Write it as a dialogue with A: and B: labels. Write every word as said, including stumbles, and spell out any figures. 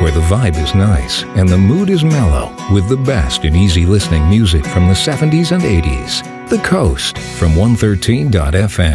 A: where the vibe is nice and the mood is mellow, with the best in easy listening music from the seventies and eighties. The Coast from one thirteen dot f m.